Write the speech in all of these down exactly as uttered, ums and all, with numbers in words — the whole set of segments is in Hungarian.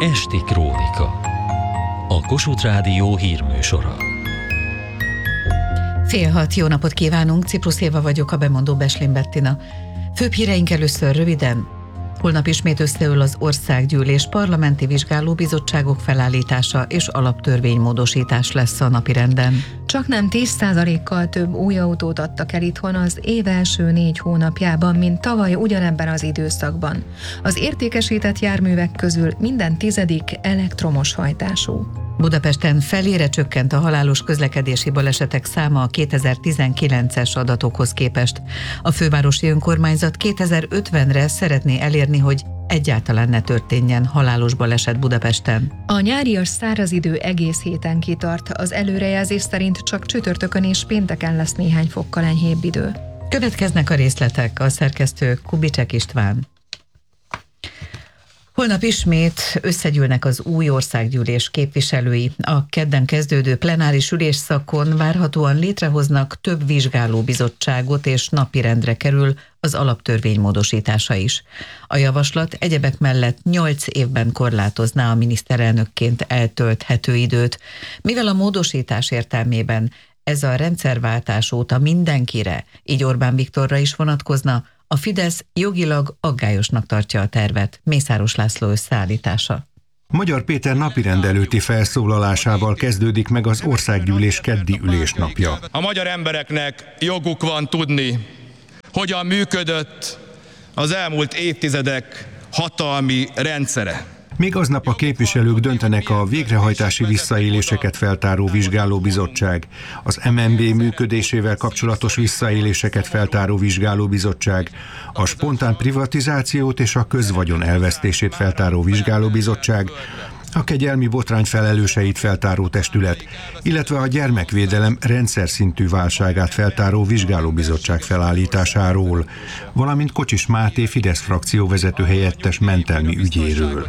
Esti Krónika. A Kossuth Rádió hírműsora. Fél hat, jó napot kívánunk, Ciprus Éva vagyok, a bemondó Beslin Bettina. Főbb híreink először röviden. Holnap ismét összeül az Országgyűlés, parlamenti vizsgálóbizottságok felállítása és alaptörvénymódosítás lesz a napirenden. Csak nem tíz százalékkal több új autót adtak el itthon az év első négy hónapjában, mint tavaly ugyanebben az időszakban. Az értékesített járművek közül minden tizedik elektromos hajtású. Budapesten felére csökkent a halálos közlekedési balesetek száma a kétezer-tizenkilences adatokhoz képest. A fővárosi önkormányzat kétezer-ötvenre szeretné elérni, hogy egyáltalán ne történjen halálos baleset Budapesten. A nyárias száraz idő egész héten kitart, az előrejelzés szerint csak csütörtökön és pénteken lesz néhány fokkal enyhébb idő. Következnek a részletek, a szerkesztő Kubicek István. Holnap ismét összegyűlnek az új országgyűlés képviselői. A kedden kezdődő plenáris ülésszakon várhatóan létrehoznak több vizsgálóbizottságot, és napirendre kerül az alaptörvény módosítása is. A javaslat egyebek mellett nyolc évben korlátozná a miniszterelnökként eltölthető időt, mivel a módosítás értelmében ez a rendszerváltás óta mindenkire, így Orbán Viktorra is vonatkozna, a Fidesz jogilag aggályosnak tartja a tervet. Mészáros László összeállítása. Magyar Péter napirend előtti felszólalásával kezdődik meg az országgyűlés keddi ülésnapja. A magyar embereknek joguk van tudni, hogyan működött az elmúlt évtizedek hatalmi rendszere. Még aznap a képviselők döntenek a végrehajtási visszaéléseket feltáró vizsgálóbizottság, az em en bé működésével kapcsolatos visszaéléseket feltáró vizsgálóbizottság, a spontán privatizációt és a közvagyon elvesztését feltáró vizsgálóbizottság, a kegyelmi botrány felelőseit feltáró testület, illetve a gyermekvédelem rendszer szintű válságát feltáró vizsgálóbizottság felállításáról, valamint Kocsis Máté Fidesz frakcióvezető helyettes mentelmi ügyéről.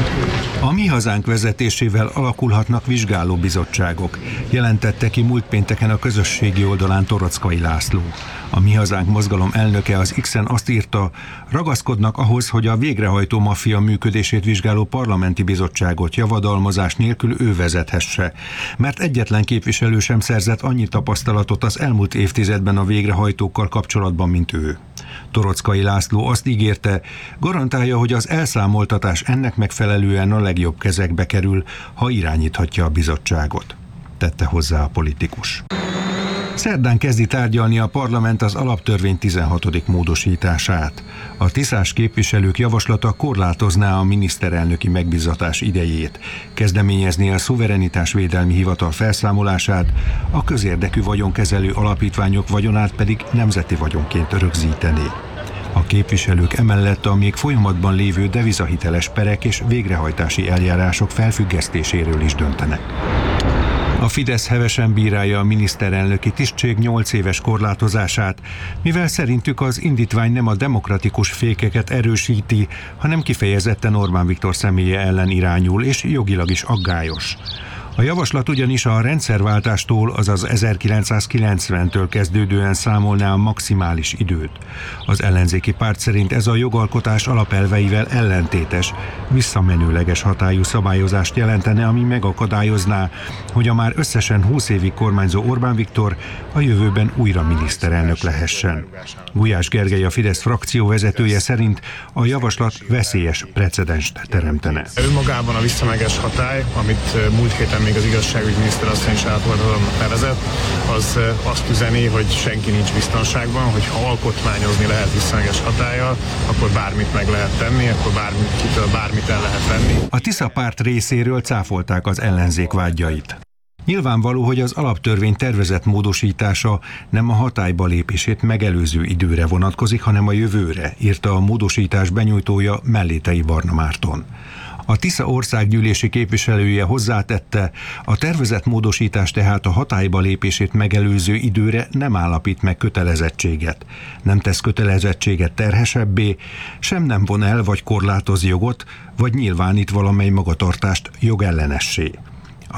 A Mi Hazánk vezetésével alakulhatnak vizsgálóbizottságok, jelentette ki múlt pénteken a közösségi oldalán Toroczkai László. A Mi Hazánk mozgalom elnöke az X-en azt írta, ragaszkodnak ahhoz, hogy a végrehajtó maffia működését vizsgáló parlamenti bizottságot javadalmazás nélkül ő vezethesse, mert egyetlen képviselő sem szerzett annyi tapasztalatot az elmúlt évtizedben a végrehajtókkal kapcsolatban, mint ő. Toroczkai László azt ígérte, garantálja, hogy az elszámoltatás ennek megfelelően a legjobb kezekbe kerül, ha irányíthatja a bizottságot, tette hozzá a politikus. Szerdán kezdi tárgyalni a parlament az alaptörvény tizenhatodik módosítását. A tiszás képviselők javaslata korlátozná a miniszterelnöki megbízatás idejét, kezdeményezni a szuverenitásvédelmi hivatal felszámolását, a közérdekű vagyonkezelő alapítványok vagyonát pedig nemzeti vagyonként rögzíteni. A képviselők emellett a még folyamatban lévő devizahiteles perek és végrehajtási eljárások felfüggesztéséről is döntenek. A Fidesz hevesen bírálja a miniszterelnöki tisztség nyolc éves korlátozását, mivel szerintük az indítvány nem a demokratikus fékeket erősíti, hanem kifejezetten Orbán Viktor személye ellen irányul és jogilag is aggályos. A javaslat ugyanis a rendszerváltástól, azaz ezerkilencszázkilencventől kezdődően számolná a maximális időt. Az ellenzéki párt szerint ez a jogalkotás alapelveivel ellentétes, visszamenőleges hatályú szabályozást jelentene, ami megakadályozná, hogy a már összesen húsz évig kormányzó Orbán Viktor a jövőben újra miniszterelnök lehessen. Gulyás Gergely, a Fidesz frakció vezetője szerint a javaslat veszélyes precedenst teremtene. Önmagában a visszamenőleges hatály, amit múlt héten még az igazságügyminiszter asszony is átoldatomnak nevezett, az azt üzeni, hogy senki nincs biztonságban, hogy ha alkotmányozni lehet visszamenőleges hatállyal, akkor bármit meg lehet tenni, akkor bármitől bármit el lehet venni. A Tisza párt részéről cáfolták az ellenzék vágyait. Nyilvánvaló, hogy az alaptörvény tervezett módosítása nem a hatályba lépését megelőző időre vonatkozik, hanem a jövőre, írta a módosítás benyújtója, Mellétei Barna Márton. A Tisza országgyűlési képviselője hozzátette, a tervezett módosítás tehát a hatályba lépését megelőző időre nem állapít meg kötelezettséget. Nem tesz kötelezettséget terhesebbé, sem nem von el vagy korlátoz jogot, vagy nyilvánít valamely magatartást jogellenessé.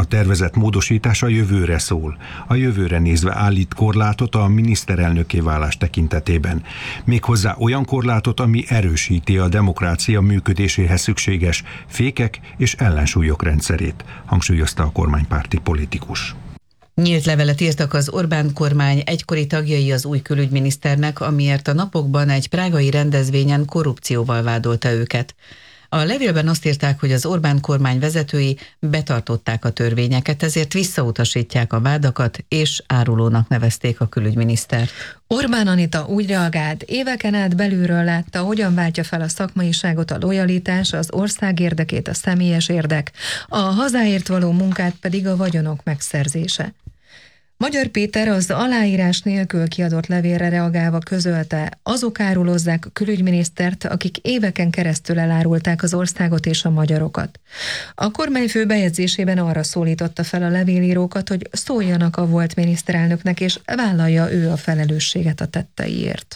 A tervezett módosítás a jövőre szól. A jövőre nézve állít korlátot a miniszterelnökké válás tekintetében. Méghozzá olyan korlátot, ami erősíti a demokrácia működéséhez szükséges fékek és ellensúlyok rendszerét, hangsúlyozta a kormánypárti politikus. Nyílt levelet írtak az Orbán kormány egykori tagjai az új külügyminiszternek, amiért a napokban egy prágai rendezvényen korrupcióval vádolta őket. A levélben azt írták, hogy az Orbán kormány vezetői betartották a törvényeket, ezért visszautasítják a vádakat, és árulónak nevezték a külügyminisztert. Orbán Anita úgy reagált, éveken át belülről látta, hogyan váltja fel a szakmaiságot a lojalitás, az ország érdekét a személyes érdek, a hazáért való munkát pedig a vagyonok megszerzése. Magyar Péter az aláírás nélkül kiadott levélre reagálva közölte, azok árulozzák a külügyminisztert, akik éveken keresztül elárulták az országot és a magyarokat. A kormányfő bejegyzésében arra szólította fel a levélírókat, hogy szóljanak a volt miniszterelnöknek, és vállalja ő a felelősséget a tetteiért.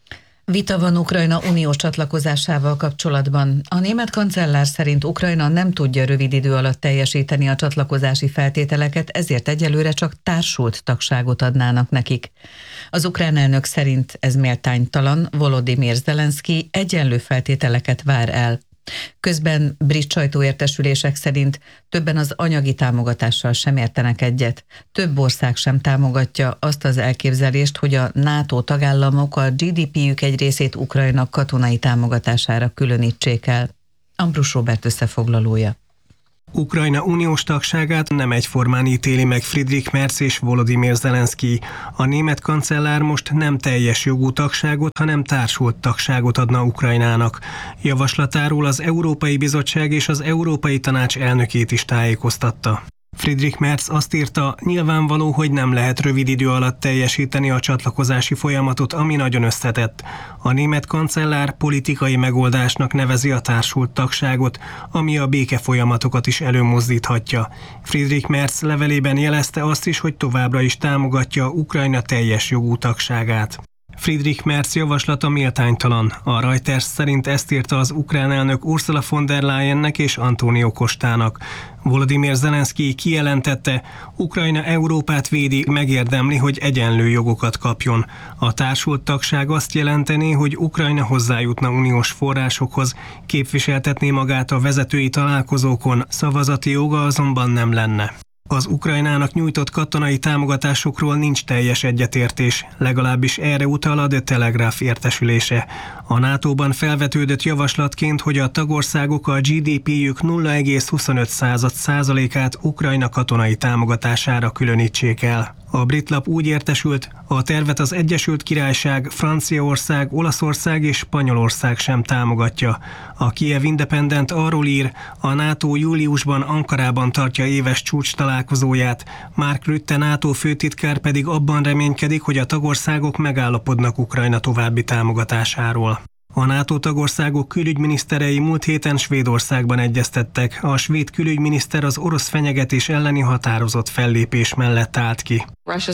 Vita van Ukrajna uniós csatlakozásával kapcsolatban. A német kancellár szerint Ukrajna nem tudja rövid idő alatt teljesíteni a csatlakozási feltételeket, ezért egyelőre csak társult tagságot adnának nekik. Az ukrán elnök szerint ez méltánytalan, Volodymyr Zelenszky egyenlő feltételeket vár el. Közben brit sajtóértesülések szerint többen az anyagi támogatással sem értenek egyet. Több ország sem támogatja azt az elképzelést, hogy a NATO tagállamok a gé dé pé-jük egy részét Ukrajna katonai támogatására különítsék el. Ambrus Róbert összefoglalója. Ukrajna uniós tagságát nem egyformán ítéli meg Friedrich Merz és Volodymyr Zelenszky. A német kancellár most nem teljes jogú tagságot, hanem társult tagságot adna Ukrajnának. Javaslatáról az Európai Bizottság és az Európai Tanács elnökét is tájékoztatta. Friedrich Merz azt írta, nyilvánvaló, hogy nem lehet rövid idő alatt teljesíteni a csatlakozási folyamatot, ami nagyon összetett. A német kancellár politikai megoldásnak nevezi a társult tagságot, ami a béke folyamatokat is előmozdíthatja. Friedrich Merz levelében jelezte azt is, hogy továbbra is támogatja Ukrajna teljes jogú tagságát. Friedrich Merz javaslata méltánytalan. A Reuters szerint ezt írta az ukrán elnök Ursula von der Leyennek és Antonio Costának. Volodymyr Zelenszky kijelentette, Ukrajna Európát védi, megérdemli, hogy egyenlő jogokat kapjon. A társult tagság azt jelenteni, hogy Ukrajna hozzájutna uniós forrásokhoz, képviseltetné magát a vezetői találkozókon, szavazati joga azonban nem lenne. Az Ukrajnának nyújtott katonai támogatásokról nincs teljes egyetértés, legalábbis erre utal a The Telegraph értesülése. A nátóban felvetődött javaslatként, hogy a tagországok a gé dé pé-jük nulla egész huszonöt százalékát Ukrajna katonai támogatására különítsék el. A brit lap úgy értesült, a tervet az Egyesült Királyság, Franciaország, Olaszország és Spanyolország sem támogatja. A Kiev Independent arról ír, a NATO júliusban Ankarában tartja éves csúcs találkozóját, Mark Rutte NATO főtitkár pedig abban reménykedik, hogy a tagországok megállapodnak Ukrajna további támogatásáról. A NATO tagországok külügyminiszterei múlt héten Svédországban egyeztettek. A svéd külügyminiszter az orosz fenyegetés elleni határozott fellépés mellett állt ki.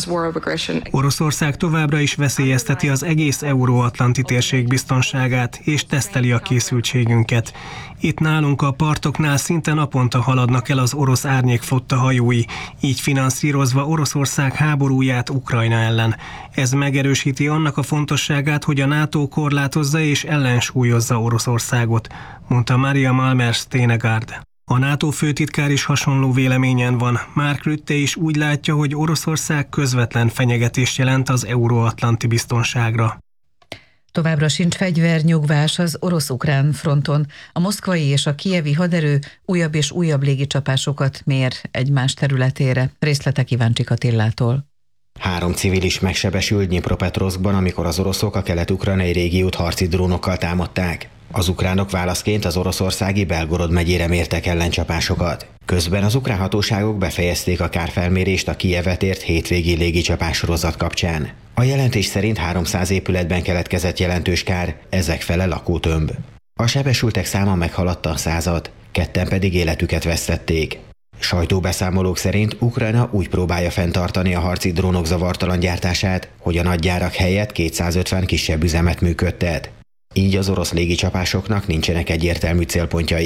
Oroszország továbbra is veszélyezteti az egész euróatlanti térség biztonságát, és teszteli a készültségünket. Itt nálunk a partoknál szinte naponta haladnak el az orosz árnyékflotta hajói, így finanszírozva Oroszország háborúját Ukrajna ellen. Ez megerősíti annak a fontosságát, hogy a NATO korlátozza és ellensúlyozza Oroszországot, mondta Maria Malmers-Stenegard. A NATO főtitkár is hasonló véleményen van. Mark Rutte is úgy látja, hogy Oroszország közvetlen fenyegetést jelent az euróatlanti biztonságra. Továbbra sincs fegyvernyugvás az orosz-ukrán fronton. A moszkvai és a kijevi haderő újabb és újabb légicsapásokat mér egymás területére. Részletek Iváncsik Attillától. Három civil is megsebesült Dnipropetrovszkban, amikor az oroszok a kelet-ukrajnai régiót harci drónokkal támadták. Az ukránok válaszként az oroszországi Belgorod megyére mértek ellencsapásokat. Közben az ukrán hatóságok befejezték a kárfelmérést a Kijevet ért hétvégi légicsapás sorozat kapcsán. A jelentés szerint háromszáz épületben keletkezett jelentős kár, ezek fele lakótömb. A sebesültek száma meghaladta a százat, ketten pedig életüket vesztették. Sajtóbeszámolók szerint Ukrajna úgy próbálja fenntartani a harci drónok zavartalan gyártását, hogy a nagygyárak helyett kétszázötven kisebb üzemet működtet. Így az orosz légicsapásoknak nincsenek egyértelmű célpontjai.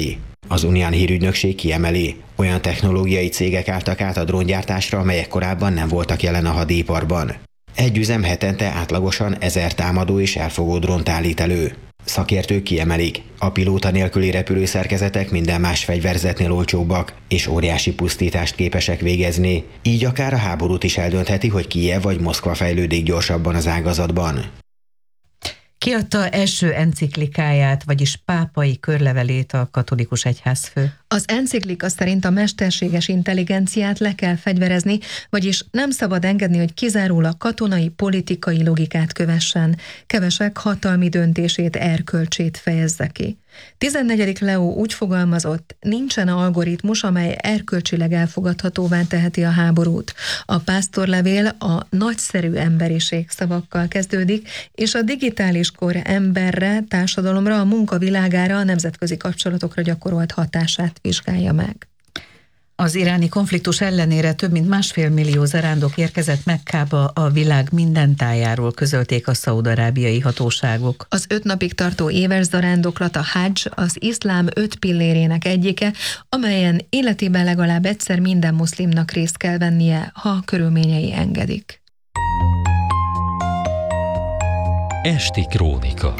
Az Unián hírügynökség kiemeli, olyan technológiai cégek álltak át a dróngyártásra, amelyek korábban nem voltak jelen a hadiiparban. Egy üzem hetente átlagosan ezer támadó és elfogó drónt állít elő. Szakértők kiemelik, a pilóta nélküli repülőszerkezetek minden más fegyverzetnél olcsóbbak, és óriási pusztítást képesek végezni, így akár a háborút is eldöntheti, hogy Kijev vagy Moszkva fejlődik gyorsabban az ágazatban. Kiadta első enciklikáját, vagyis pápai körlevelét a katolikus egyházfő. Az enciklika szerint a mesterséges intelligenciát le kell fegyverezni, vagyis nem szabad engedni, hogy kizárólag katonai, politikai logikát kövessen, kevesek hatalmi döntését, erkölcsét fejezze ki. tizennegyedik Leó úgy fogalmazott, nincsen algoritmus, amely erkölcsileg elfogadhatóvá teheti a háborút. A pásztorlevél a nagyszerű emberiség szavakkal kezdődik, és a digitális kor emberre, társadalomra, a munkavilágára, a nemzetközi kapcsolatokra gyakorolt hatását vizsgálja meg. Az iráni konfliktus ellenére több mint másfél millió zarándok érkezett Mekkába, a világ minden tájáról, közölték a szaúd-arábiai hatóságok. Az öt napig tartó éves zarándoklat, a hadzs, az iszlám öt pillérének egyike, amelyen életében legalább egyszer minden muszlimnak részt kell vennie, ha a körülményei engedik. Esti krónika.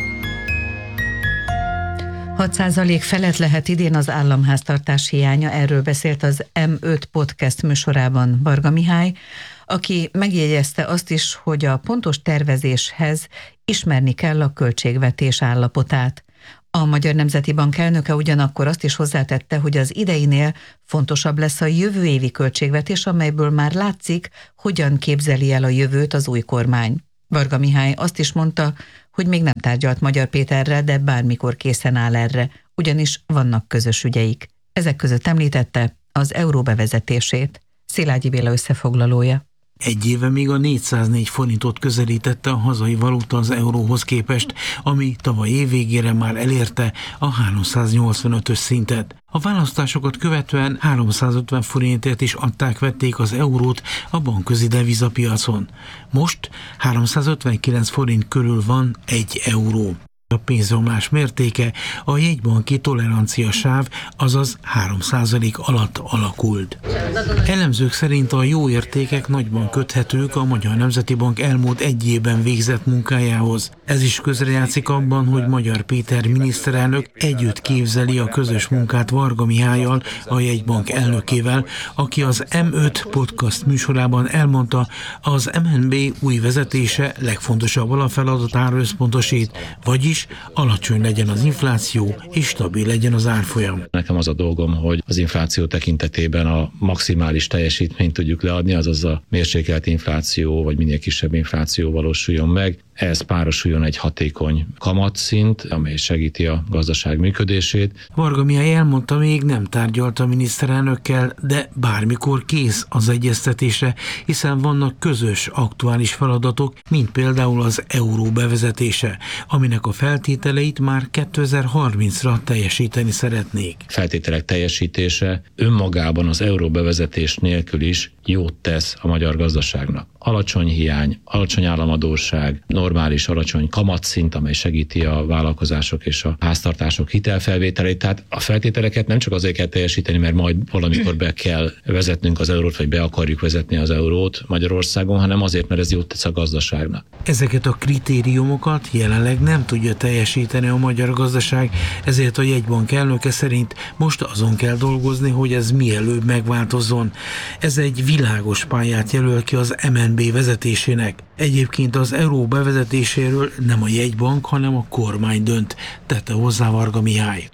hat százalék felett lehet idén az államháztartás hiánya, erről beszélt az em öt podcast műsorában Varga Mihály, aki megjegyezte azt is, hogy a pontos tervezéshez ismerni kell a költségvetés állapotát. A Magyar Nemzeti Bank elnöke ugyanakkor azt is hozzátette, hogy az ideinél fontosabb lesz a jövő évi költségvetés, amelyből már látszik, hogyan képzeli el a jövőt az új kormány. Varga Mihály azt is mondta, hogy még nem tárgyalt Magyar Péterrel, de bármikor készen áll erre, ugyanis vannak közös ügyeik. Ezek között említette az euró bevezetését. Szilágyi Béla összefoglalója. Egy éve még a négyszáznégy forintot közelítette a hazai valuta az euróhoz képest, ami tavaly év végére már elérte a háromszáznyolcvanötös szintet. A választásokat követően háromszázötven forintért is adták-vették az eurót a bankközi devizapiacon. Most háromszázötvenkilenc forint körül van egy euró. A pénzromlás mértéke a jegybanki tolerancia sáv, azaz három százalék alatt alakult. Elemzők szerint a jó értékek nagyban köthetők a Magyar Nemzeti Bank elmúlt egy évben végzett munkájához. Ez is közrejátszik abban, hogy Magyar Péter miniszterelnök együtt képzeli a közös munkát Varga Mihállyal, a jegybank elnökével, aki az em öt podcast műsorában elmondta, az em en bé új vezetése legfontosabb alapfeladatára összpontosít, vagyis alacsony legyen az infláció, és stabil legyen az árfolyam. Nekem az a dolgom, hogy az infláció tekintetében a maximális teljesítményt tudjuk leadni, azaz a mérsékelt infláció, vagy minél kisebb infláció valósuljon meg. Ehhez párosuljon egy hatékony kamatszint, amely segíti a gazdaság működését. Varga Mihály elmondta, még nem tárgyalt a miniszterelnökkel, de bármikor kész az egyeztetésre, hiszen vannak közös aktuális feladatok, mint például az euró bevezetése, aminek a feltételeit már kétezer-harmincra teljesíteni szeretnék. Feltételek teljesítése önmagában az euró bevezetés nélkül is jót tesz a magyar gazdaságnak. Alacsony hiány, alacsony államadósság, normális, alacsony kamatszint, amely segíti a vállalkozások és a háztartások hitelfelvételét. Tehát a feltételeket nem csak azért kell teljesíteni, mert majd valamikor be kell vezetnünk az eurót, vagy be akarjuk vezetni az eurót Magyarországon, hanem azért, mert ez jót tesz a gazdaságnak. Ezeket a kritériumokat jelenleg nem tudja teljesíteni a magyar gazdaság, ezért a jegybank elnöke szerint most azon kell dolgozni, hogy ez mielőbb megváltozzon. Ez egy világos pályát jelöl ki az em en bé vezetésének. Egyébként az euró bevezetéséről nem a jegybank, hanem a kormány dönt, tette hozzá Varga Mihály.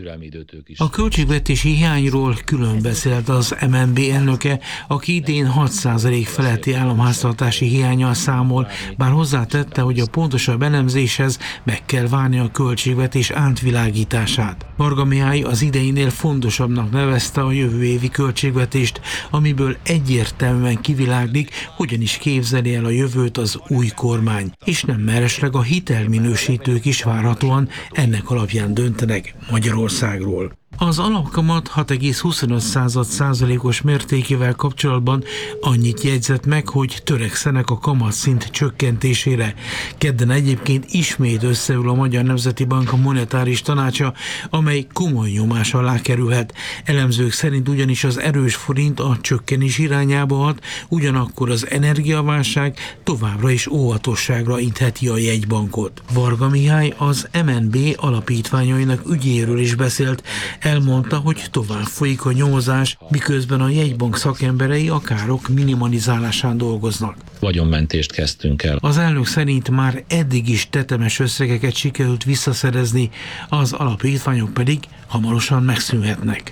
A költségvetési hiányról külön beszélt az em en bé elnöke, aki idén hat százalék feletti államháztartási hiánnyal számol, bár hozzátette, hogy a pontosabb elemzéshez meg kell várni a költségvetés átvilágítását. Varga Mihály az ideinél fontosabbnak nevezte a jövő évi költségvetést, amiből egyértelműen kiviláglik, hogyan is képzeli el a jövőt az új kormány, és nem mellesleg a hitelminősítők is várhatóan ennek alapján döntenek Magyarországról. Az alapkamat hat egész huszonöt százalékos mértékével kapcsolatban annyit jegyzett meg, hogy törekszenek a kamatszint csökkentésére. Kedden egyébként ismét összeül a Magyar Nemzeti Bank a monetáris tanácsa, amely komoly nyomás alá kerülhet. Elemzők szerint ugyanis az erős forint a csökkenés irányába hat, ugyanakkor az energiaválság továbbra is óvatosságra intheti a jegybankot. Varga Mihály az em en bé alapítványainak ügyéről is beszélt. Elmondta, hogy tovább folyik a nyomozás, miközben a jegybank szakemberei a károk minimalizálásán dolgoznak. Vagyonmentést kezdtünk el. Az elnök szerint már eddig is tetemes összegeket sikerült visszaszerezni, az alapítványok pedig hamarosan megszűnhetnek.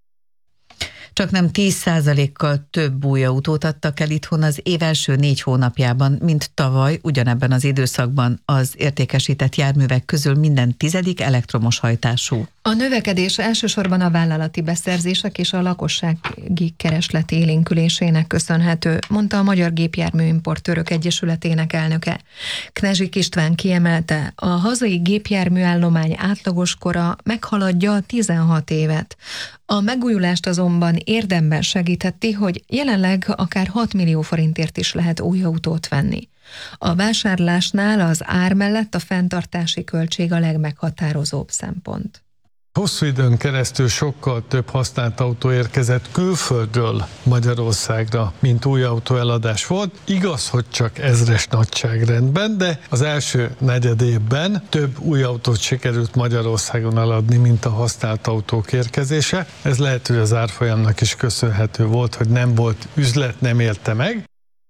Csak nem tíz százalékkal több új autót adtak el itthon az év első négy hónapjában, mint tavaly ugyanebben az időszakban. Az értékesített járművek közül minden tizedik elektromos hajtású. A növekedés elsősorban a vállalati beszerzések és a lakossági kereslet élénkülésének köszönhető, mondta a Magyar Gépjárműimportőrök Egyesületének elnöke. Knezsik István kiemelte, a hazai gépjárműállomány átlagos kora meghaladja a tizenhat évet. A megújulást azonban érdemben segítheti, hogy jelenleg akár hat millió forintért is lehet új autót venni. A vásárlásnál az ár mellett a fenntartási költség a legmeghatározóbb szempont. Hosszú időn keresztül sokkal több használt autó érkezett külföldről Magyarországra, mint új autóeladás volt. Igaz, hogy csak ezres nagyságrendben, de az első negyed évben több új autót sikerült Magyarországon eladni, mint a használt autók érkezése. Ez lehet, hogy az árfolyamnak is köszönhető volt, hogy nem volt üzlet, nem élte meg.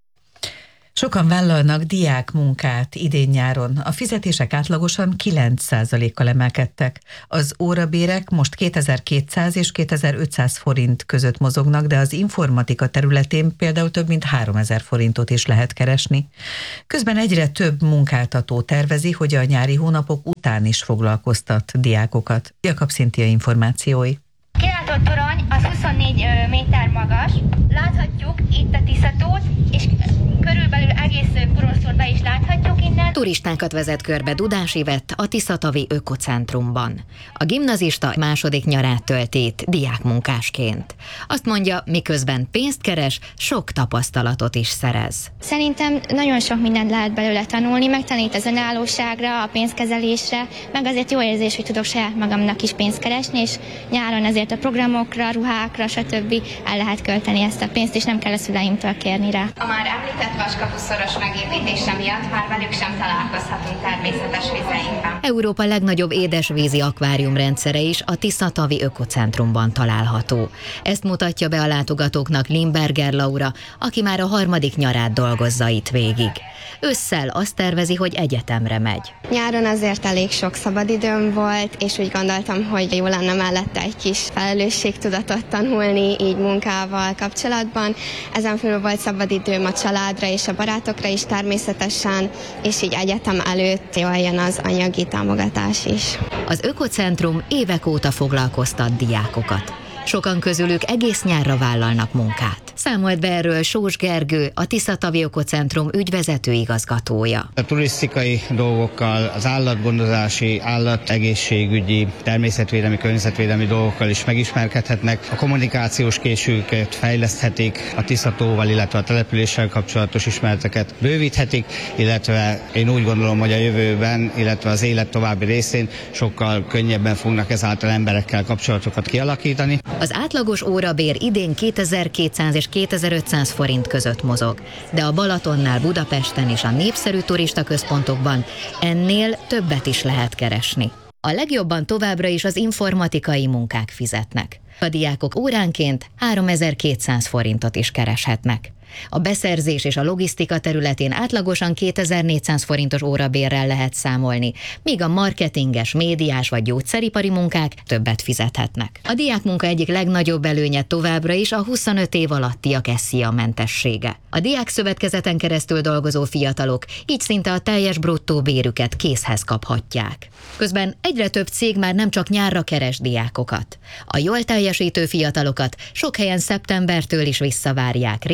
Sokan vállalnak diákmunkát idén-nyáron. A fizetések átlagosan kilenc százalékkal emelkedtek. Az órabérek most kétezer-kétszáz és kétezer-ötszáz forint között mozognak, de az informatika területén például több mint háromezer forintot is lehet keresni. Közben egyre több munkáltató tervezi, hogy a nyári hónapok után is foglalkoztat diákokat. Jakab Szintia információi. Kilátott torony az huszonnégy méter magas. Láthatjuk itt a Tiszatót, és körülbelül egész Poroszor be is láthatjuk innen. Turistákat vezet körbe Dudás Ivett a Tiszatavi Ökocentrumban. A gimnazista második nyarát tölti itt diákmunkásként. Azt mondja, miközben pénzt keres, sok tapasztalatot is szerez. Szerintem nagyon sok mindent lehet belőle tanulni, megtanít az önállóságra, a pénzkezelésre, meg azért jó érzés, hogy tudok saját magamnak is pénzt keresni, és nyáron azért a programokra, ruhákra, stb. El lehet költeni ezt a pénzt, és nem kell a szüleimtől kérni rá. A már említett vaskapuszszoros megépítése miatt már velük sem találkozhatunk természetes vizeinkben. Európa legnagyobb édesvízi akváriumrendszere is a Tiszatavi Ökocentrumban található. Ezt mutatja be a látogatóknak Limberger Laura, aki már a harmadik nyarát dolgozza itt végig. Ősszel azt tervezi, hogy egyetemre megy. Nyáron azért elég sok szabadidőm volt, és úgy gondoltam, hogy jó lenne mellette egy kis felelősségtudatot tanulni így munkával kapcsolatban. Ezen felül volt szabadidőm a családra és a barátokra is természetesen, és így egyetem előtt jól jön az anyagi támogatás is. Az Ökocentrum évek óta foglalkoztat diákokat. Sokan közülük egész nyárra vállalnak munkát. Számolt be erről Sós Gergő, a Tiszatavi Ökocentrum ügyvezető igazgatója. A turisztikai dolgokkal, az állatgondozási, állategészségügyi, természetvédelmi, környezetvédelmi dolgokkal is megismerkedhetnek. A kommunikációs készségüket fejleszthetik, a Tiszatóval, illetve a településsel kapcsolatos ismereteket bővíthetik, illetve én úgy gondolom, hogy a jövőben, illetve az élet további részén sokkal könnyebben fognak ezáltal emberekkel kapcsolatokat kialakítani. Az átlagos órabér idén kétezer-kétszáz és kétezer-ötszáz forint között mozog, de a Balatonnál, Budapesten és a népszerű turistaközpontokban ennél többet is lehet keresni. A legjobban továbbra is az informatikai munkák fizetnek. A diákok óránként háromezer-kétszáz forintot is kereshetnek. A beszerzés és a logisztika területén átlagosan kétezer-négyszáz forintos órabérrel lehet számolni, míg a marketinges, médiás vagy gyógyszeripari munkák többet fizethetnek. A diákmunka egyik legnagyobb előnye továbbra is a huszonöt év alattiak SZIA mentessége. A diákszövetkezeten keresztül dolgozó fiatalok így szinte a teljes bruttó bérüket készhez kaphatják. Közben egyre több cég már nem csak nyárra keres diákokat. A jól teljesítő fiatalokat sok helyen szeptembertől is visszavárják részmunka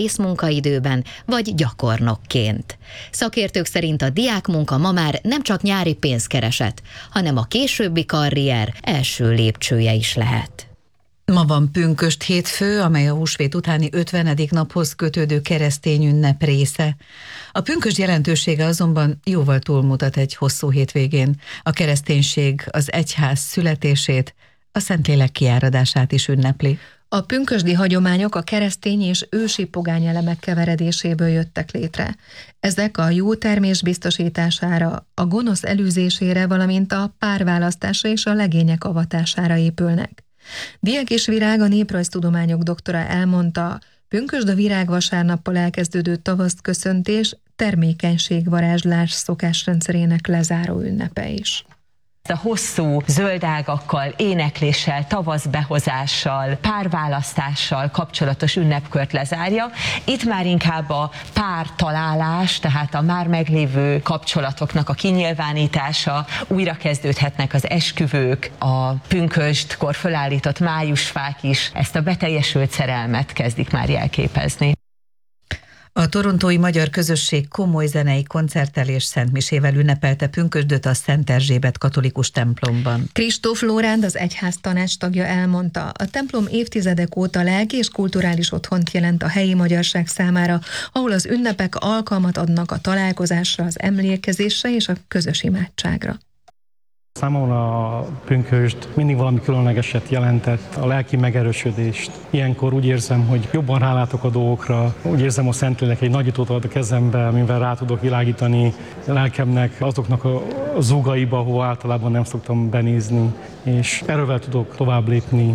munkaidőben vagy gyakornokként. Szakértők szerint a diákmunka ma már nem csak nyári pénzkereset, hanem a későbbi karrier első lépcsője is lehet. Ma van pünkösd hétfő, amely a húsvét utáni ötvenedik naphoz kötődő keresztény ünnep része. A pünkösd jelentősége azonban jóval túlmutat egy hosszú hétvégén. A kereszténység az egyház születését, a Szentlélek kiáradását is ünnepli. A pünkösdi hagyományok a keresztény és ősi pogány elemek keveredéséből jöttek létre. Ezek a jó termés biztosítására, a gonosz elűzésére, valamint a párválasztásra és a legények avatására épülnek. Diák és Virág, a néprajztudományok doktora elmondta, pünkösd a virágvasárnappal elkezdődő tavaszt köszöntés, termékenységvarázslás szokásrendszerének lezáró ünnepe is. A hosszú zöldágakkal, énekléssel, tavaszbehozással, párválasztással kapcsolatos ünnepkört lezárja. Itt már inkább a pártalálás, tehát a már meglévő kapcsolatoknak a kinyilvánítása, újra kezdődhetnek az esküvők, a pünkösdkor fölállított májusfák is ezt a beteljesült szerelmet kezdik már jelképezni. A torontói magyar közösség komoly zenei koncerttel és szentmisével ünnepelte pünkösdöt a Szent Erzsébet katolikus templomban. Kristóf Lóránd, az egyház tanács tagja elmondta, a templom évtizedek óta lelki és kulturális otthont jelent a helyi magyarság számára, ahol az ünnepek alkalmat adnak a találkozásra, az emlékezésre és a közös imádságra. Számomra a pünkösd mindig valami különlegeset jelentett, a lelki megerősödést. Ilyenkor úgy érzem, hogy jobban rálátok a dolgokra, úgy érzem, a Szentlélek egy nagyítót ad a kezembe, amivel rá tudok világítani a lelkemnek azoknak a zugaiba, ahol általában nem szoktam benézni, és erővel tudok tovább lépni.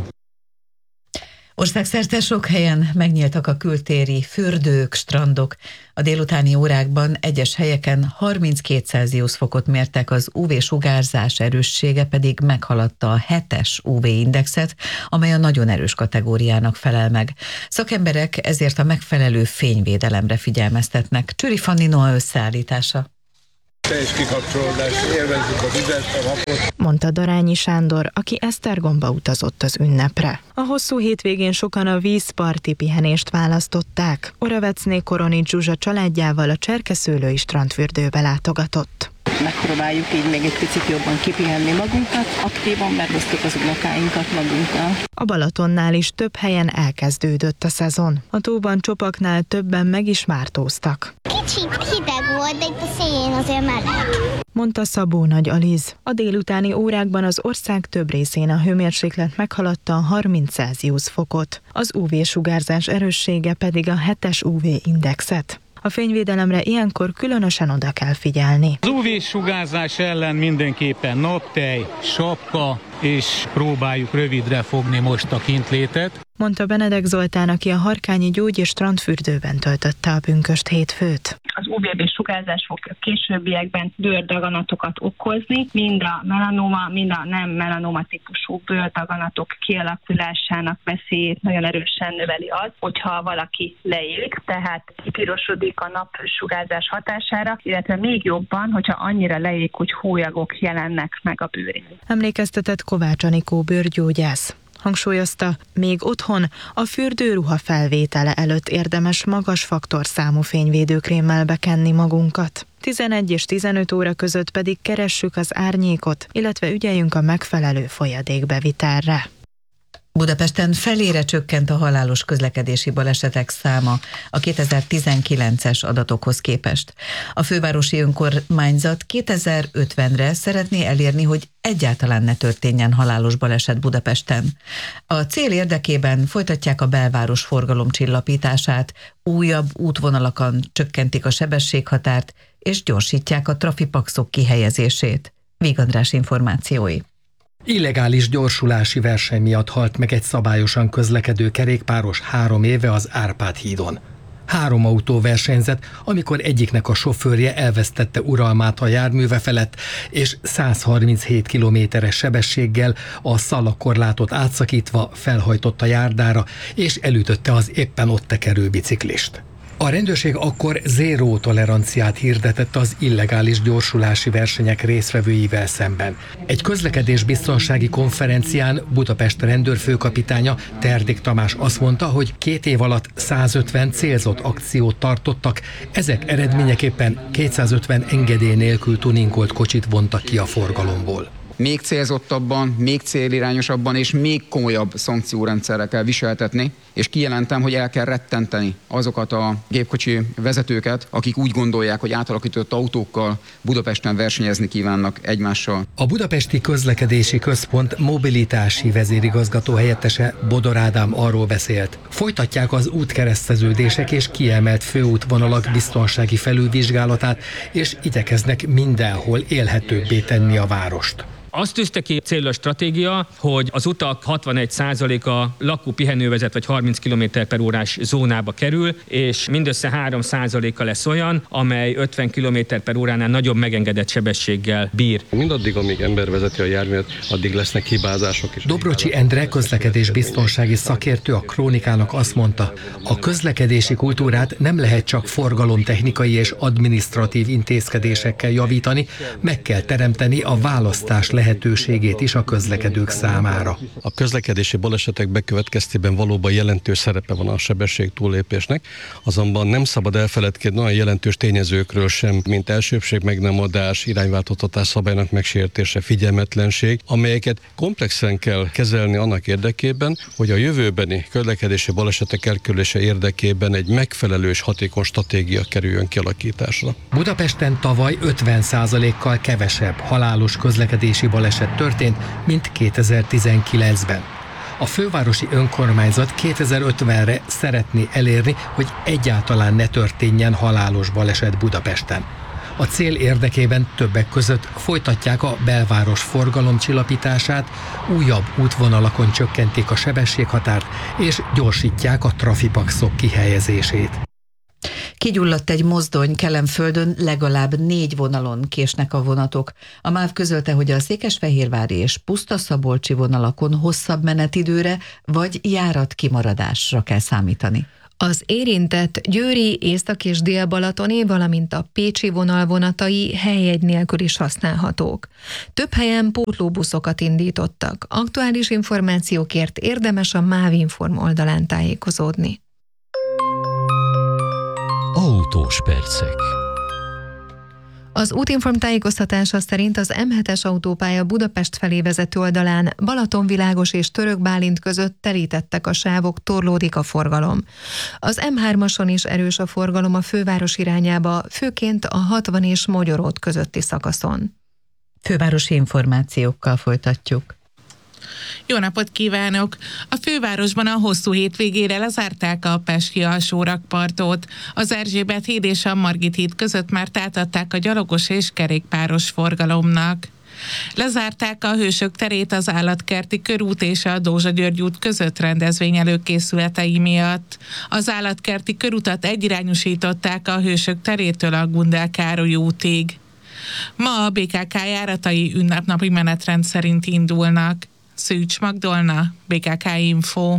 Országszerte sok helyen megnyíltak a kültéri fürdők, strandok. A délutáni órákban egyes helyeken harminckét Celsius fokot mértek, az ú vé-sugárzás erőssége pedig meghaladta a hetes ú vé-indexet, amely a nagyon erős kategóriának felel meg. Szakemberek ezért a megfelelő fényvédelemre figyelmeztetnek. Csüri Fanni Noa összeállítása. Teljes kikapcsolódás, élvezzük a vizet, a napot. Mondta Darányi Sándor, aki Esztergomba utazott az ünnepre. A hosszú hétvégén sokan a vízparti pihenést választották. Oravecné Koronics Zsuzsa családjával a Cserkeszőlői strandfürdőbe látogatott. Megpróbáljuk így még egy picit jobban kipihenni magunkat, aktívan megosztjuk az unokáinkat magunkkal. A Balatonnál is több helyen elkezdődött a szezon. A tóban csopaknál többen meg is mártóztak. Kicsit hideg volt, de itt a szélén azért meleg. Mondta Szabó Nagy Aliz. A délutáni órákban az ország több részén a hőmérséklet meghaladta a harminc Celsius fokot. Az ú vé-sugárzás erőssége pedig a hetes ú vé-indexet. A fényvédelemre ilyenkor különösen oda kell figyelni. Az ú vé-sugárzás ellen mindenképpen naptej, sapka, és próbáljuk rövidre fogni most a kintlétet. Mondta Benedek Zoltán, aki a Harkányi Gyógy- és Strandfürdőben töltötte a pünkösd hétfőt. Az ú vé bé-sugárzás fog a későbbiekben bőrdaganatokat okozni, mind a melanoma, mind a nem melanoma típusú bőrdaganatok kialakulásának veszélyét nagyon erősen növeli az, hogyha valaki leég, tehát kipirosodik a napsugárzás hatására, illetve még jobban, hogyha annyira leég, hogy hólyagok jelennek meg a bőrén. Emlékeztetett Kovács Anikó bőrgyógyász. Hangsúlyozta, még otthon a fürdőruha felvétele előtt érdemes magas faktorszámú fényvédőkrémmel bekenni magunkat. tizenegy és tizenöt óra között pedig keressük az árnyékot, illetve ügyeljünk a megfelelő folyadékbevitelre. Budapesten felére csökkent a halálos közlekedési balesetek száma a kétezer-tizenkilences adatokhoz képest. A fővárosi önkormányzat kétezer-ötvenre szeretné elérni, hogy egyáltalán ne történjen halálos baleset Budapesten. A cél érdekében folytatják a belváros forgalomcsillapítását, újabb útvonalakon csökkentik a sebességhatárt és gyorsítják a trafipaxok kihelyezését. Víg András információi. Illegális gyorsulási verseny miatt halt meg egy szabályosan közlekedő kerékpáros három éve az Árpád hídon. Három autó versenyzett, amikor egyiknek a sofőrje elvesztette uralmát a járműve felett, és száz harminchét kilométeres sebességgel a szalakorlátot átszakítva felhajtott a járdára, és elütötte az éppen ott tekerő biciklist. A rendőrség akkor zéró toleranciát hirdetett az illegális gyorsulási versenyek résztvevőivel szemben. Egy közlekedésbiztonsági konferencián Budapest rendőrfőkapitánya, Terdik Tamás azt mondta, hogy két év alatt százötven célzott akciót tartottak, ezek eredményeképpen kétszázötven engedély nélkül tuningolt kocsit vontak ki a forgalomból. Még célzottabban, még célirányosabban és még komolyabb szankciórendszerre kell viseltetni, és kijelentem, hogy el kell rettenteni azokat a gépkocsi vezetőket, akik úgy gondolják, hogy átalakított autókkal Budapesten versenyezni kívánnak egymással. A Budapesti Közlekedési Központ mobilitási vezérigazgató helyettese Bodor Ádám arról beszélt. Folytatják az útkereszteződések és kiemelt főútvonalak biztonsági felülvizsgálatát, és igyekeznek mindenhol élhetőbbé tenni a várost. Azt tűzte ki célra a stratégia, hogy az utak hatvanegy százaléka lakó-pihenővezet vagy harminc kilométer per órás zónába kerül, és mindössze három százaléka lesz olyan, amely ötven kilométer per óránál nagyobb megengedett sebességgel bír. Mindaddig, amíg ember vezeti a járművet, addig lesznek hibázások is. Dobrocsi Endre közlekedésbiztonsági szakértő a Krónikának azt mondta, a közlekedési kultúrát nem lehet csak forgalomtechnikai és adminisztratív intézkedésekkel javítani, meg kell teremteni a választás lehetőségét. lehetőségét is a közlekedők számára. A közlekedési balesetek bekövetkeztében valóban jelentős szerepe van a sebesség túllépésnek, azonban nem szabad elfeledkezni olyan jelentős tényezőkről sem, mint elsőbbség megnemadás, irányváltoztatás szabálynak megsértése, figyelmetlenség, amelyeket komplexen kell kezelni annak érdekében, hogy a jövőbeni közlekedési balesetek elkerülése érdekében egy megfelelő és hatékony stratégia kerüljön kialakításra. Budapesten tavaly ötven százalékkal kevesebb halálos közlekedési baleset történt, mint kétezer-tizenkilencben. A fővárosi önkormányzat kétezer-ötvenre szeretné elérni, hogy egyáltalán ne történjen halálos baleset Budapesten. A cél érdekében többek között folytatják a belváros forgalomcsillapítását, újabb útvonalakon csökkentik a sebességhatárt és gyorsítják a trafipaxok kihelyezését. Kigyulladt egy mozdony Kelenföldön, legalább négy vonalon késnek a vonatok. A MÁV közölte, hogy a székesfehérvári és puszta-szabolcsi vonalakon hosszabb menetidőre vagy járatkimaradásra kell számítani. Az érintett győri, észak- és dél-balatoni, valamint a pécsi vonal vonatai helyjegy nélkül is használhatók. Több helyen pótlóbuszokat indítottak. Aktuális információkért érdemes a MÁV-inform oldalán tájékozódni. Autós percek. Az Útinform tájékoztatása szerint az M hetes autópálya Budapest felé vezető oldalán Balatonvilágos és Török Bálint között telítettek a sávok, torlódik a forgalom. Az M hármason is erős a forgalom a főváros irányába, főként a hatvan és Mogyoród közötti szakaszon. Fővárosi információkkal folytatjuk. Jó napot kívánok! A fővárosban a hosszú hétvégére lezárták a pesti alsórakpartot. Az Erzsébet híd és a Margit híd között már átadták a gyalogos és kerékpáros forgalomnak. Lezárták a Hősök terét az Állatkerti körút és a Dózsa-György út között rendezvény előkészületei miatt. Az Állatkerti körutat egyirányosították a Hősök terétől a Gundel Károly útig. Ma a bé ká ká járatai ünnepnapi menetrend szerint indulnak. Szűcs Magdolna, bé ká ká Info.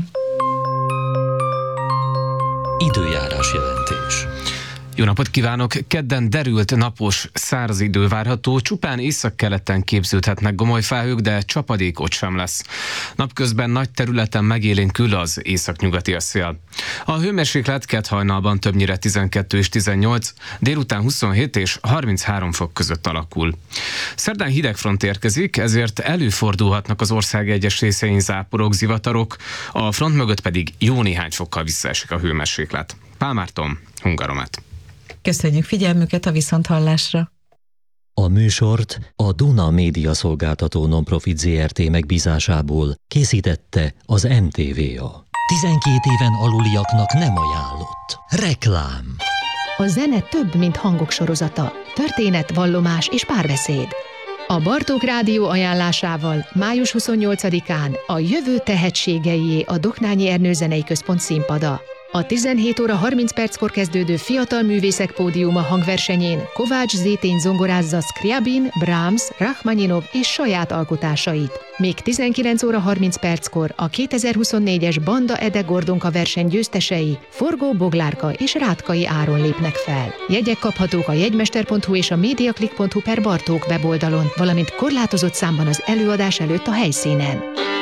Időjárás jelentés. Jó napot kívánok! Kedden derült, napos, száraz idő várható, csupán északkeleten képződhetnek gomoly felhők, de csapadék ott sem lesz. Napközben nagy területen megélénkül az északnyugati a szél. A hőmérséklet kedhajnalban többnyire tizenkettő és tizennyolc, délután huszonhét és harminchárom fok között alakul. Szerdán hidegfront érkezik, ezért előfordulhatnak az ország egyes részein záporok, zivatarok, a front mögött pedig jó néhány fokkal visszaesik a hőmérséklet. Pál Márton, Hungaromet. Köszönjük figyelmüket, a viszonthallásra! A műsort a Duna Média Szolgáltató Nonprofit zé er té megbízásából készítette az em té vé á. tizenkét éven aluliaknak nem ajánlott. Reklám. A zene több, mint hangok sorozata. Történet, vallomás és párbeszéd. A Bartók Rádió ajánlásával május huszonnyolcadikán a jövő tehetségeié a Doknányi Ernő Zenei Központ színpada. A tizenhét óra harminc perckor kezdődő Fiatal Művészek Pódiuma hangversenyén Kovács Zétény zongorázza Scriabin, Brahms, Rachmaninov és saját alkotásait. Még tizenkilenc óra harminc perckor a kétezer-huszonnégyes Banda Ede Gordonka verseny győztesei Forgó Boglárka és Rátkai Áron lépnek fel. Jegyek kaphatók a jegymester pont hu és a mediaclick pont hu per Bartók weboldalon, valamint korlátozott számban az előadás előtt a helyszínen.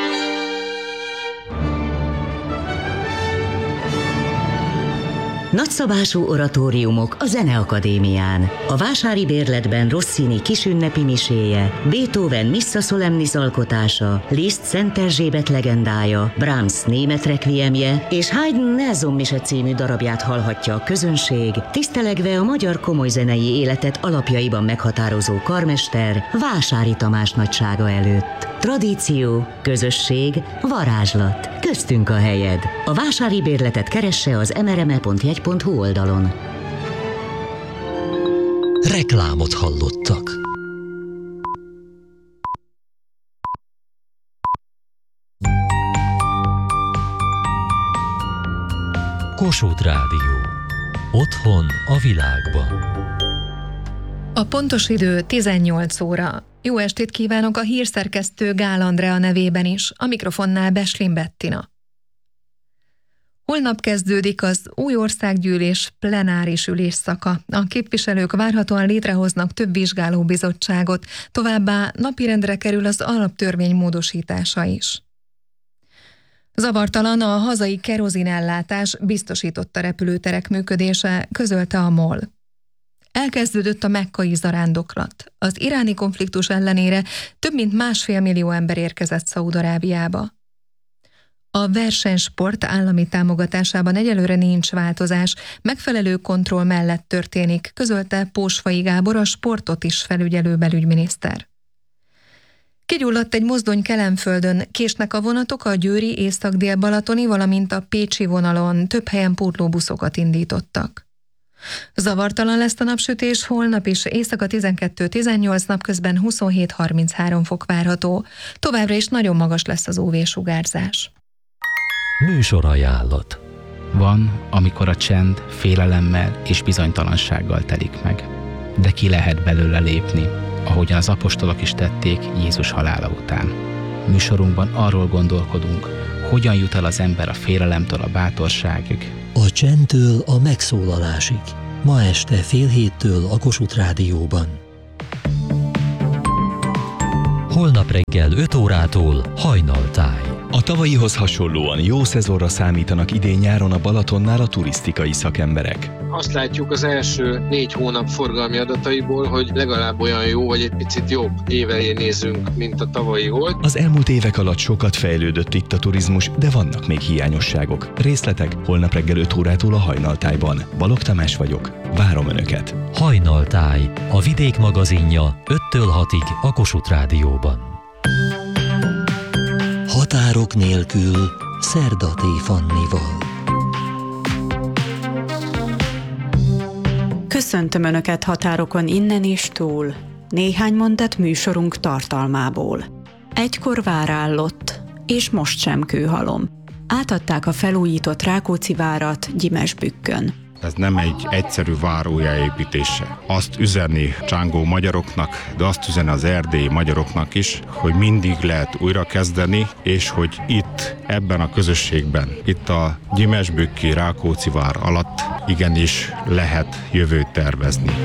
Nagyszabású oratóriumok a Zeneakadémián. A Vásári Bérletben Rossini kisünnepi miséje, Beethoven Missa Solemnis alkotása, Liszt Szent Erzsébet legendája, Brahms német requiemje és Haydn Nelson mise című darabját hallhatja a közönség, tisztelegve a magyar komolyzenei életet alapjaiban meghatározó karmester Vásári Tamás nagysága előtt. Tradíció, közösség, varázslat. Köztünk a helyed. A Vásári Bérletet keresse az em er em e pont jegy pont hu oldalon. Reklámot hallottak. Kossuth Rádió. Otthon a világban. A pontos idő tizennyolc óra. Jó estét kívánok a hírszerkesztő Gál Andrea nevében is, a mikrofonnál Beslin Bettina. Holnap kezdődik az új országgyűlés plenáris ülésszaka. A képviselők várhatóan létrehoznak több vizsgálóbizottságot, továbbá napirendre kerül az alaptörvény módosítása is. Zavartalan a hazai kerozinellátás, biztosította repülőterek működése, közölte a MOL. Elkezdődött a mekkai zarándoklat. Az iráni konfliktus ellenére több mint másfél millió ember érkezett Szaúd-Arábiába. A versenysport állami támogatásában egyelőre nincs változás, megfelelő kontroll mellett történik, közölte Pósfai Gábor, a sportot is felügyelő belügyminiszter. Kigyulladt egy mozdony Kelenföldön, késnek a vonatok a győri észak-dél-balatoni, valamint a pécsi vonalon, több helyen pótlóbuszokat indítottak. Zavartalan lesz a napsütés, holnap is éjszaka tizenkettő tizennyolc, napközben huszonhét harminchárom fok várható. Továbbra is nagyon magas lesz az ú vé-sugárzás. Műsorajánlat. Van, amikor a csend félelemmel és bizonytalansággal telik meg, de ki lehet belőle lépni, ahogyan az apostolok is tették Jézus halála után. Műsorunkban arról gondolkodunk, hogyan jut el az ember a félelemtől a bátorságig. A csendtől a megszólalásig. Ma este fél héttől a Kossuth Rádióban. Holnap reggel öt órától Hajnaltáj. A tavalyihoz hasonlóan jó szezonra számítanak idén-nyáron a Balatonnál a turisztikai szakemberek. Azt látjuk az első négy hónap forgalmi adataiból, hogy legalább olyan jó, vagy egy picit jobb évelé nézünk, mint a tavalyi volt. Az elmúlt évek alatt sokat fejlődött itt a turizmus, de vannak még hiányosságok. Részletek holnap reggel öt órától a Hajnaltájban. Balogh Tamás vagyok, várom Önöket. Hajnaltáj, a Vidék magazinja öttől hatig a Kossuth Rádióban. Határok nélkül Szerdaté Fannival. Köszöntöm Önöket határokon innen és túl. Néhány mondat műsorunk tartalmából. Egykor várállott, és most sem kőhalom. Átadták a felújított Rákóczi várat Gyimesbükkön. Ez nem egy egyszerű vár újjáépítése. Azt üzeni csángó magyaroknak, de azt üzeni az erdélyi magyaroknak is, hogy mindig lehet újrakezdeni, és hogy itt, ebben a közösségben, itt a gyimesbükki Rákóczi vár alatt igenis lehet jövőt tervezni.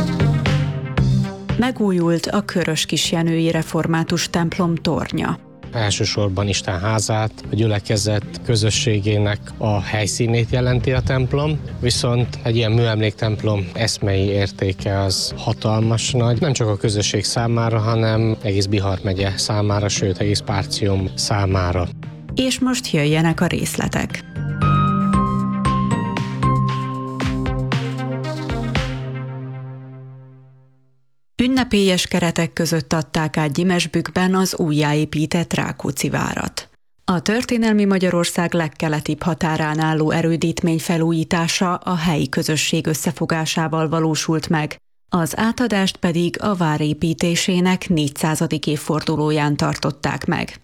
Megújult a Köröskisjenői Református templom tornya. Elsősorban Isten házát, a gyülekezet közösségének a helyszínét jelenti a templom, viszont egy ilyen műemléktemplom eszmei értéke az hatalmas nagy, nem csak a közösség számára, hanem egész Bihar megye számára, sőt egész Párcium számára. És most jöjjenek a részletek. Ünnepélyes keretek között adták át Gyimesbükkben az újjáépített Rákóczi várat. A történelmi Magyarország legkeletibb határán álló erődítmény felújítása a helyi közösség összefogásával valósult meg, az átadást pedig a vár építésének négyszázadik évfordulóján tartották meg.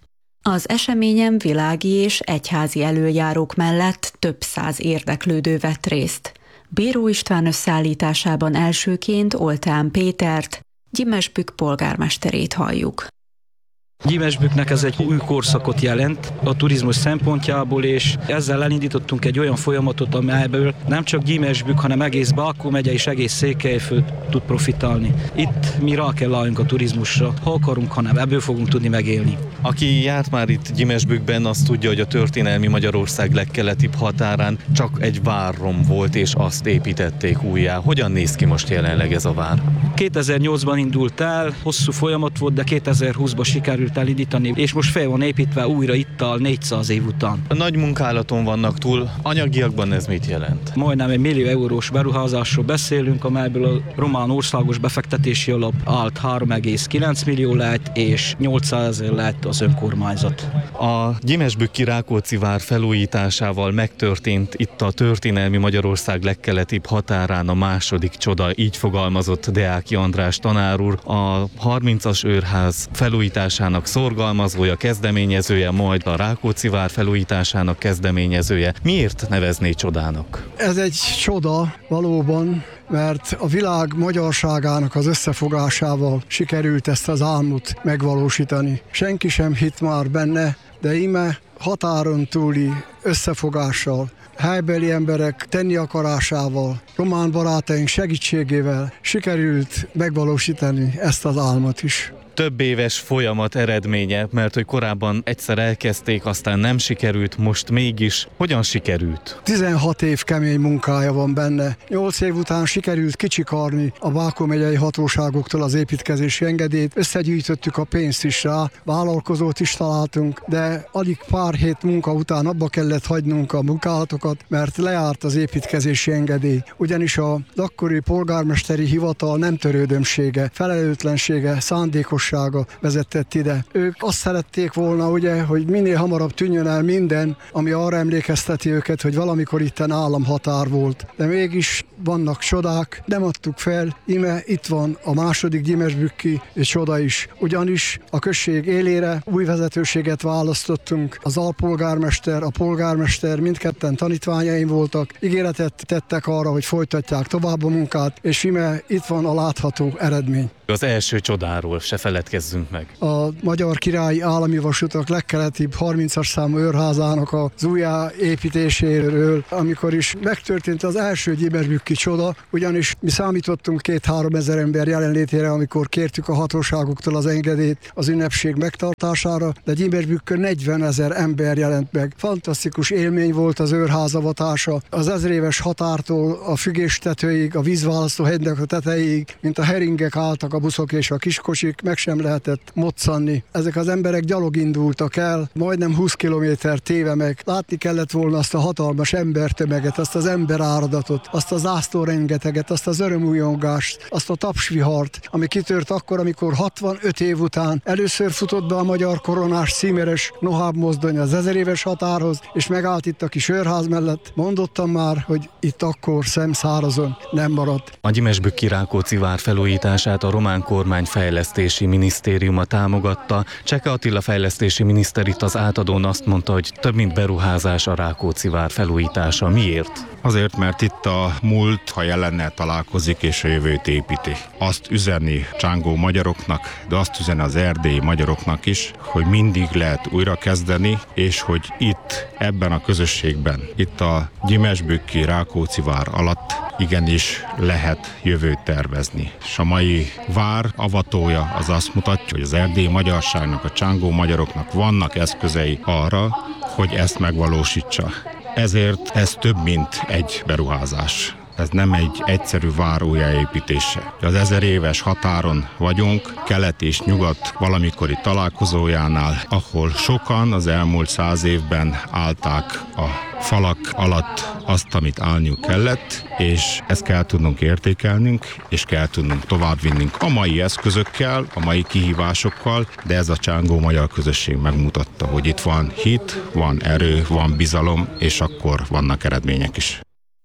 Az eseményen világi és egyházi elöljárók mellett több száz érdeklődő vett részt. Bíró István összeállításában elsőként Oltán Pétert, Gyimesbük polgármesterét halljuk. Gyimesbüknek ez egy új korszakot jelent a turizmus szempontjából, és ezzel elindítottunk egy olyan folyamatot, amelyből nem csak Gyimesbük, hanem egész Balkó megye és egész Székelyföld tud profitálni. Itt mi rá kell álljunk a turizmusra, ha akarunk, hanem ebből fogunk tudni megélni. Aki járt már itt Gyimesbükben, azt tudja, hogy a történelmi Magyarország legkeletibb határán csak egy várrom volt, és azt építették újjá. Hogyan néz ki most jelenleg ez a vár? kétezer-nyolcban indult el, hosszú folyamat volt, de kétezer-húszban sikerült elindítani, és most fel van építve újra itt a négyszáz év után. Nagy munkálaton vannak túl, anyagiakban ez mit jelent? Majdnem egy millió eurós beruházásról beszélünk, amelyből a román országos befektetési alap állt három egész kilenc millió lett, és nyolcszázezer lett az önkormányzat. A Gyimesbükki Rákóczi vár felújításával megtörtént itt a történelmi Magyarország legkeletibb határán a második csoda, így fogalmazott Deáki András tanár úr, a harmincas őrház felújításának szorgalmazója, kezdeményezője, majd a Rákóczi vár felújításának kezdeményezője. Miért nevezné csodának? Ez egy csoda valóban, mert a világ magyarságának az összefogásával sikerült ezt az álmot megvalósítani. Senki sem hitt már benne, de íme határon túli összefogással, helybeli emberek tenni akarásával, román barátaink segítségével sikerült megvalósítani ezt az álmot is. Több éves folyamat eredménye, mert hogy korábban egyszer elkezdték, aztán nem sikerült, most mégis. Hogyan sikerült? tizenhat év kemény munkája van benne. nyolc év után sikerült kicsikarni a Balkó megyei hatóságoktól az építkezési engedélyt. Összegyűjtöttük a pénzt is rá, vállalkozót is találtunk, de alig pár hét munka után abba kellett hagynunk a munkálatokat, mert lejárt az építkezési engedély. Ugyanis az akkori polgármesteri hivatal nem törődömsége, felelőtlensége, szándékos vezetett ide. Ők azt szerették volna, ugye, hogy minél hamarabb tűnjön el minden, ami arra emlékezteti őket, hogy valamikor itten államhatár volt. De mégis vannak csodák, nem adtuk fel, ime itt van a második gyimesbükki csoda is. Ugyanis a község élére új vezetőséget választottunk. Az alpolgármester, a polgármester, mindketten tanítványaim voltak, ígéretet tettek arra, hogy folytatják tovább a munkát, és ime itt van a látható eredmény. Az első csodáról se feledkezzünk meg. A Magyar Királyi Állami Vasutak legkeletibb harmincas számú őrházának az újjáépítéséről, amikor is megtörtént az első gyimesbükki csoda, ugyanis mi számítottunk két-három ezer ember jelenlétére, amikor kértük a hatóságoktól az engedélyt az ünnepség megtartására, de Gyimesbükkön negyvenezer ember jelent meg. Fantasztikus élmény volt az őrház avatása, az ezréves határtól a fügéstetőig, a vízválasztó hegynek a tetejéig, mint a heringek álltak a buszok és a kiskocsik, meg sem lehetett moccanni. Ezek az emberek gyalog indultak el, majdnem húsz kilométer téve meg. Látni kellett volna azt a hatalmas embertömeget, azt az emberáradatot, azt az zászló rengeteget, azt az örömújongást, azt a tapsvihart, ami kitört akkor, amikor hatvanöt év után először futott be a magyar koronás címeres Noháb mozdony az ezer éves határhoz, és megállt itt a kis őrház mellett. Mondottam már, hogy itt akkor szemszárazon nem maradt. A Gyimesbükki Rákóczi vár felújítását a román kormány fejlesztési minisztériuma támogatta. Cseke Attila fejlesztési miniszter itt az átadón azt mondta, hogy több mint beruházás a Rákóczi vár felújítása. Miért? Azért, mert itt a múlt, ha jelennel találkozik és a jövőt építi. Azt üzeni csángó magyaroknak, de azt üzeni az erdélyi magyaroknak is, hogy mindig lehet újrakezdeni, és hogy itt, ebben a közösségben, itt a Gyimesbükki Rákóczi vár alatt igenis lehet jövőt tervezni. És a mai vár avatója az azt mutatja, hogy az erdélyi magyarságnak, a csángó magyaroknak vannak eszközei arra, hogy ezt megvalósítsa. Ezért ez több, mint egy beruházás. Ez nem egy egyszerű vár újjáépítése. Az ezer éves határon vagyunk, kelet és nyugat valamikori találkozójánál, ahol sokan az elmúlt száz évben állták a falak alatt azt, amit állniuk kellett, és ezt kell tudnunk értékelnünk, és kell tudnunk továbbvinnünk a mai eszközökkel, a mai kihívásokkal, de ez a csángó magyar közösség megmutatta, hogy itt van hit, van erő, van bizalom, és akkor vannak eredmények is.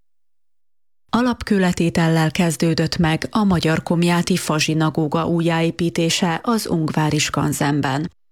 Alapkőletétellel kezdődött meg a Magyar Komjáti Fazsinagóga újjáépítése az Ungvári Skanzenben.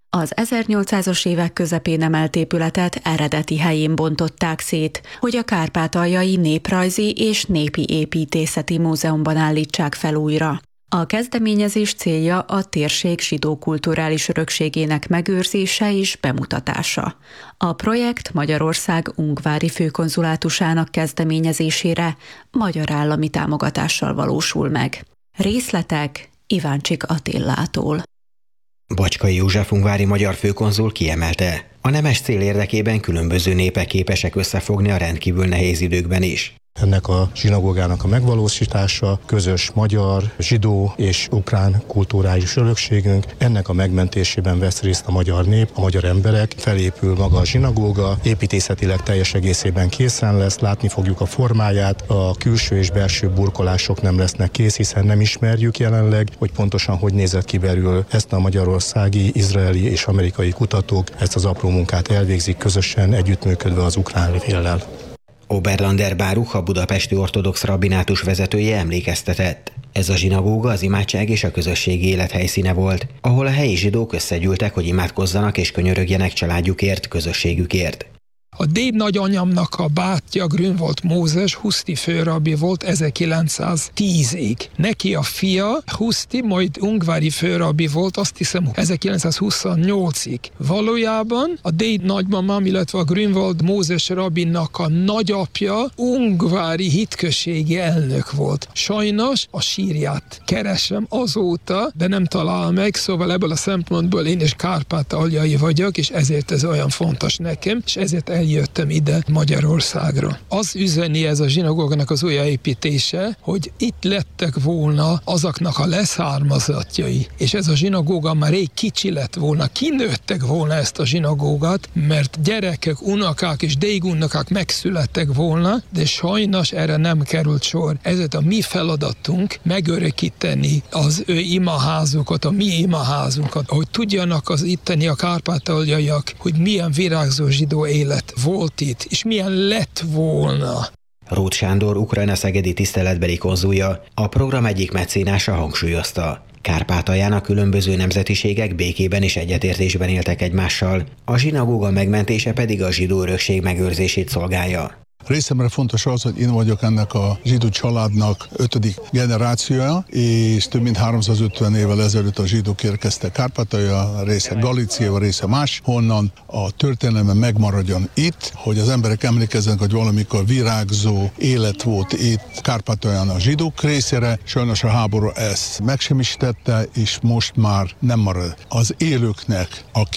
Az ezernyolcszázas évek közepén emelt épületet eredeti helyén bontották szét, hogy a Kárpátaljai Néprajzi és Népi Építészeti Múzeumban állítsák fel újra. A kezdeményezés célja a térség zsidó kulturális örökségének megőrzése és bemutatása. A projekt Magyarország ungvári főkonzulátusának kezdeményezésére magyar állami támogatással valósul meg. Részletek Iváncsik Attillától. Bacskai József ungvári magyar főkonzul kiemelte, a nemes cél érdekében különböző népek képesek összefogni a rendkívül nehéz időkben is. Ennek a zsinagógának a megvalósítása, közös magyar, zsidó és ukrán kulturális örökségünk, ennek a megmentésében vesz részt a magyar nép, a magyar emberek, felépül maga a zsinagóga, építészetileg teljes egészében készen lesz, látni fogjuk a formáját, a külső és belső burkolások nem lesznek kész, hiszen nem ismerjük jelenleg, hogy pontosan hogy nézett ki belül. Ezt a magyarországi, izraeli és amerikai kutatók ezt az apró munkát elvégzik közösen, együttműködve az ukrán féllel. Oberlander Báruch, a budapesti ortodox rabbinátus vezetője emlékeztetett. Ez a zsinagóga az imádság és a közösségi élet helyszíne volt, ahol a helyi zsidók összegyűltek, hogy imádkozzanak és könyörögjenek családjukért, közösségükért. A déd nagyanyamnak a bátyja Grünwald Mózes Huszti főrabbi volt ezerkilencszáztízig. Neki a fia Huszti, majd ungvári főrabbi volt, azt hiszem ezerkilencszázhuszonnyolcig. Valójában a déd nagymamám, illetve a Grünwald Mózes rabbinak a nagyapja ungvári hitközségi elnök volt. Sajnos a sírját keresem azóta, de nem talál meg, szóval ebből a szempontból én is kárpátaljai vagyok, és ezért ez olyan fontos nekem, és ezért el jöttem ide Magyarországra. Az üzeni ez a zsinagógának az újjáépítése, hogy itt lettek volna azoknak a leszármazottjai, és ez a zsinagóga már rég kicsi lett volna, kinőttek volna ezt a zsinagógát, mert gyerekek, unokák és dégunokák megszülettek volna, de sajnos erre nem került sor. Ezért a mi feladatunk megörökíteni az ő imaházukat, a mi imaházunkat, hogy tudjanak az itteni a kárpátaljaiak, hogy milyen virágzó zsidó élet volt itt, és milyen lett volna. Róth Sándor, Ukrajna szegedi tiszteletbeli konzulja, a program egyik mecénása hangsúlyozta. Kárpátalján a különböző nemzetiségek békében és egyetértésben éltek egymással, a zsinagóga megmentése pedig a zsidó örökség megőrzését szolgálja. Részemre fontos az, hogy én vagyok ennek a zsidó családnak ötödik generációja, és több mint háromszázötven évvel ezelőtt a zsidók érkeztek Kárpátalja, része Galícia, része más, honnan a történelme megmaradjon itt, hogy az emberek emlékezzenek, hogy valamikor virágzó élet volt itt Kárpátalján a zsidók részére, sajnos a háború ezt megsemmisítette, és most már nem marad. Az élőknek, akik